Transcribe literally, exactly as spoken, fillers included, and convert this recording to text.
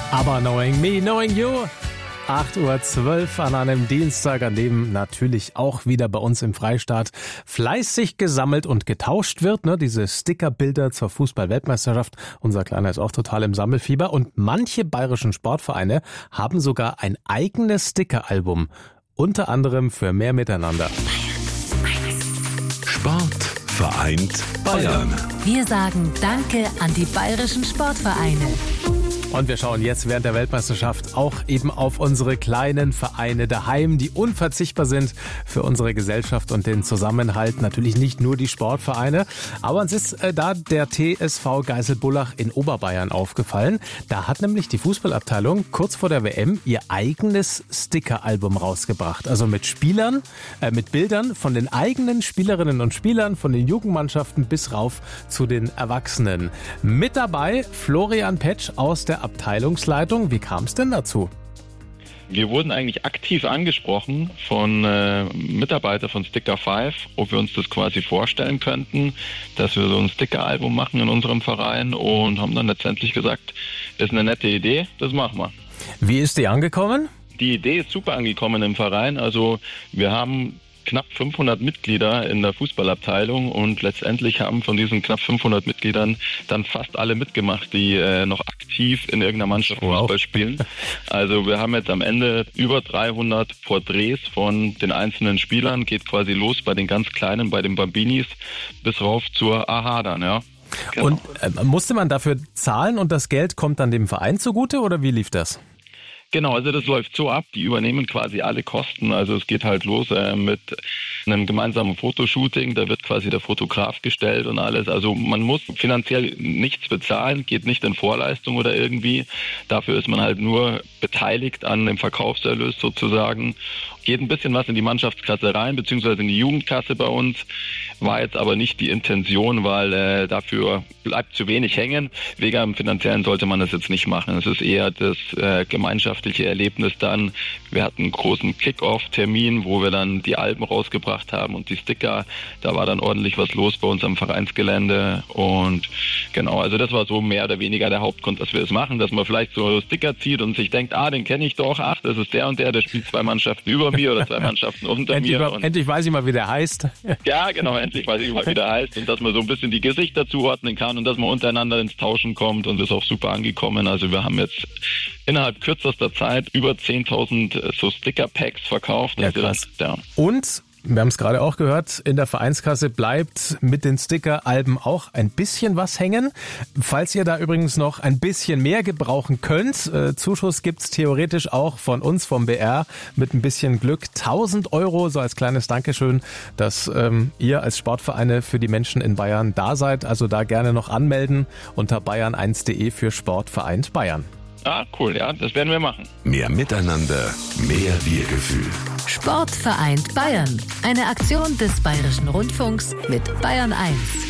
Aber Knowing Me, Knowing You. acht Uhr zwölf an einem Dienstag, an dem natürlich auch wieder bei uns im Freistaat fleißig gesammelt und getauscht wird. Ne? Diese Stickerbilder zur Fußball-Weltmeisterschaft. Unser Kleiner ist auch total im Sammelfieber. Und manche bayerischen Sportvereine haben sogar ein eigenes Stickeralbum. Unter anderem für mehr Miteinander. Sport vereint Bayern. Wir sagen Danke an die bayerischen Sportvereine. Und wir schauen jetzt während der Weltmeisterschaft auch eben auf unsere kleinen Vereine daheim, die unverzichtbar sind für unsere Gesellschaft und den Zusammenhalt. Natürlich nicht nur die Sportvereine, aber uns ist äh, da der T S V Geiselbullach in Oberbayern aufgefallen. Da hat nämlich die Fußballabteilung kurz vor der W M ihr eigenes Stickeralbum rausgebracht. Also mit Spielern, äh, mit Bildern von den eigenen Spielerinnen und Spielern, von den Jugendmannschaften bis rauf zu den Erwachsenen. Mit dabei Florian Petsch aus der Abteilungsleitung. Wie kam es denn dazu? Wir wurden eigentlich aktiv angesprochen von äh, Mitarbeitern von Sticker fünf, ob wir uns das quasi vorstellen könnten, dass wir so ein Sticker-Album machen in unserem Verein, und haben dann letztendlich gesagt, das ist eine nette Idee, das machen wir. Wie ist die angekommen? Die Idee ist super angekommen im Verein. Also wir haben knapp fünfhundert Mitglieder in der Fußballabteilung, und letztendlich haben von diesen knapp fünfhundert Mitgliedern dann fast alle mitgemacht, die äh, noch aktiv in irgendeiner Mannschaft wow. Fußball spielen. Also wir haben jetzt am Ende über dreihundert Porträts von den einzelnen Spielern, geht quasi los bei den ganz Kleinen, bei den Bambinis, bis rauf zur Aha dann, ja. Genau. Und äh, musste man dafür zahlen und das Geld kommt dann dem Verein zugute, oder wie lief das? Genau, also das läuft so ab, die übernehmen quasi alle Kosten. Also es geht halt los äh, mit einem gemeinsamen Fotoshooting, da wird quasi der Fotograf gestellt und alles. Also man muss finanziell nichts bezahlen, geht nicht in Vorleistung oder irgendwie. Dafür ist man halt nur beteiligt an dem Verkaufserlös sozusagen. Geht ein bisschen was in die Mannschaftskasse rein, beziehungsweise in die Jugendkasse bei uns. War jetzt aber nicht die Intention, weil äh, dafür bleibt zu wenig hängen. Wegen dem Finanziellen sollte man das jetzt nicht machen. Es ist eher das äh, gemeinschaftliche Erlebnis dann. Wir hatten einen großen Kick-Off-Termin, wo wir dann die Alben rausgebracht haben und die Sticker. Da war dann ordentlich was los bei uns am Vereinsgelände. Und genau, also das war so mehr oder weniger der Hauptgrund, dass wir es machen, dass man vielleicht so Sticker zieht und sich denkt, ah, den kenne ich doch, ach, das ist der und der, der spielt zwei Mannschaften über mir oder zwei Mannschaften unter endlich mir. Mal, und endlich weiß ich mal, wie der heißt. Ja, genau, endlich weiß ich mal, wie der heißt. Und dass man so ein bisschen die Gesichter zuordnen kann und dass man untereinander ins Tauschen kommt, und das ist auch super angekommen. Also wir haben jetzt innerhalb kürzester Zeit über zehntausend so Sticker-Packs verkauft. Ja, krass. Ja. Und wir haben es gerade auch gehört, in der Vereinskasse bleibt mit den Sticker-Alben auch ein bisschen was hängen. Falls ihr da übrigens noch ein bisschen mehr gebrauchen könnt, äh, Zuschuss gibt's theoretisch auch von uns, vom B R, mit ein bisschen Glück. tausend Euro, so als kleines Dankeschön, dass ähm, ihr als Sportvereine für die Menschen in Bayern da seid. Also da gerne noch anmelden unter bayern eins punkt de für Sport vereint Bayern. Ah, cool, ja, das werden wir machen. Mehr Miteinander, mehr Wir-Gefühl. Sport vereint Bayern. Eine Aktion des Bayerischen Rundfunks mit Bayern eins.